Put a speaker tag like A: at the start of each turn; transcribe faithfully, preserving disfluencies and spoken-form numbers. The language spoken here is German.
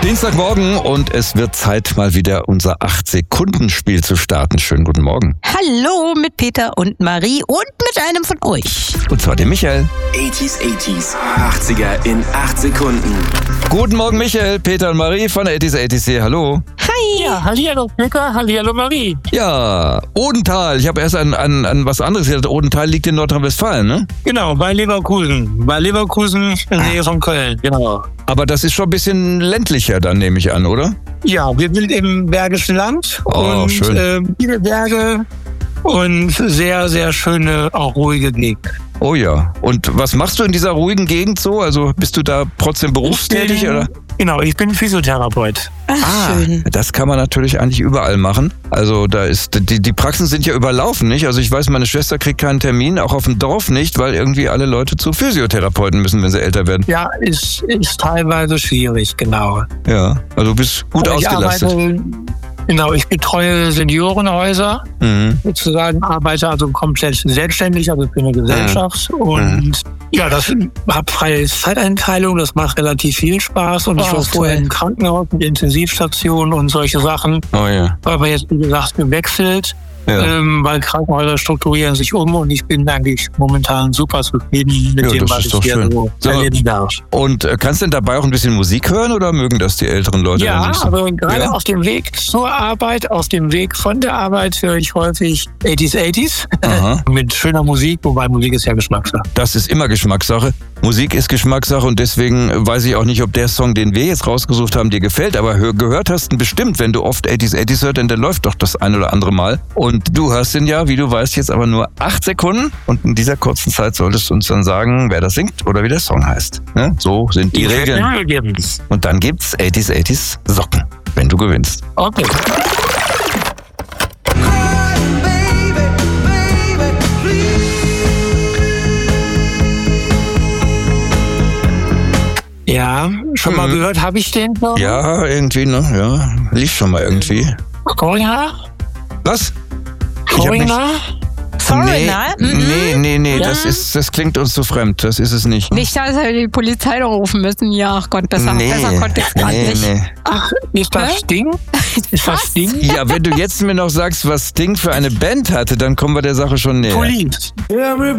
A: Dienstagmorgen und es wird Zeit, mal wieder unser acht Sekunden Spiel zu starten. Schönen guten Morgen.
B: Hallo mit Peter und Marie und mit einem von euch.
A: Und zwar dem Michael.
C: achtziger, achtziger, achtziger in acht Sekunden.
A: Guten Morgen Michael, Peter und Marie von achtziger, achtziger. Hallo.
B: Hi.
D: Ja, hallihallo Peter, hallihallo Marie.
A: Ja, Odenthal. Ich habe erst an, an, an was anderes gedacht. Odenthal liegt in Nordrhein-Westfalen, ne?
D: Genau, bei Leverkusen. Bei Leverkusen in der Nähe von Köln, genau.
A: Aber das ist schon ein bisschen ländlicher dann, nehme ich an, oder?
D: Ja, wir sind im Bergischen Land
A: Oh,
D: und
A: schön.
D: Äh, viele Berge und sehr, sehr schöne, auch ruhige Gegend.
A: Oh ja. Und was machst du in dieser ruhigen Gegend so? Also bist du da trotzdem berufstätig,
D: Ich bin-
A: oder?
D: Genau, ich bin Physiotherapeut.
B: Ach, schön.
A: Das kann man natürlich eigentlich überall machen. Also da ist die, die Praxen sind ja überlaufen, nicht? Also ich weiß, meine Schwester kriegt keinen Termin, auch auf dem Dorf nicht, weil irgendwie alle Leute zu Physiotherapeuten müssen, wenn sie älter werden.
D: Ja, ist, ist teilweise schwierig, genau.
A: Ja, also du bist gut
D: Aber ich
A: ausgelastet.
D: arbeite, genau, ich betreue Seniorenhäuser.
A: Mhm.
D: Sozusagen arbeite also komplett selbstständig, also für eine Gesellschaft. Und ja, das habe freie Zeiteinteilung, das macht relativ viel Spaß. Und ich
B: Oh,
D: war vorher
B: toll.
D: im Krankenhaus mit Intensivstationen und solche Sachen.
A: Oh ja.
D: Aber jetzt, wie gesagt, gewechselt,
A: Ja.
D: ähm, weil Krankenhäuser strukturieren sich um und ich bin eigentlich momentan super zufrieden mit
A: Ja,
D: dem,
A: das
D: was
A: ist
D: ich
A: doch
D: hier
A: schön.
D: so
A: Sag mal,
D: erleben darf.
A: Und äh, kannst du denn dabei auch ein bisschen Musik hören oder mögen das die älteren Leute dann
D: Ja,
A: nicht so?
D: aber gerade
A: Ja?
D: auf dem Weg zur Arbeit, auf dem Weg von der Arbeit höre ich häufig achtziger, achtziger
A: Aha.
D: mit schöner Musik, wobei Musik ist ja Geschmackssache.
A: Das ist immer Geschmackssache. Musik ist Geschmackssache und deswegen weiß ich auch nicht, ob der Song, den wir jetzt rausgesucht haben, dir gefällt. Aber hör, gehört hast du ihn bestimmt, wenn du oft achtziger, achtziger hörst, denn der läuft doch das ein oder andere Mal. Und du hörst ihn ja, wie du weißt, jetzt aber nur acht Sekunden. Und in dieser kurzen Zeit solltest du uns dann sagen, wer das singt oder wie der Song heißt. Ne? So sind die Regeln. Und dann gibt's achtziger, achtziger Socken, wenn du gewinnst.
D: Okay. Ja, schon mal
A: Mhm.
D: gehört, habe ich den noch?
A: Ja, irgendwie, ne? Ja, lief schon mal irgendwie.
D: Corinna?
A: Was? Ich hab nicht-
D: Corinna?
B: Foreigner?
A: Nee,
B: Mhm.
A: nee, nee, nee,
D: Ja.
A: das ist, das klingt uns zu fremd. Das ist es nicht.
B: Nicht, dass wir die Polizei doch rufen müssen. Ja, ach Gott, besser,
A: nee,
B: besser konnte ich gerade
A: nee,
B: nicht.
A: nee.
D: Ach, ist das
B: Hä?
D: Sting? Ist das Sting?
A: Ja, wenn du jetzt mir noch sagst, was Sting für eine Band hatte, dann kommen wir der Sache schon näher.
D: Police.
E: Everybody